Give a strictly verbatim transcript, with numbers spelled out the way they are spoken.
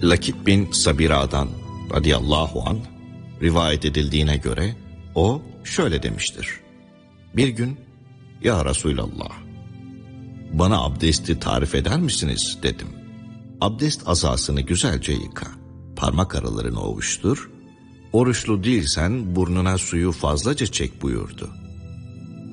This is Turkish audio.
Lakib bin Sabira'dan radıyallahu anh rivayet edildiğine göre o şöyle demiştir. Bir gün, ya Resulallah, bana abdesti tarif eder misiniz dedim. Abdest azasını güzelce yıka, parmak aralarını ovuştur, oruçlu değilsen burnuna suyu fazlaca çek buyurdu.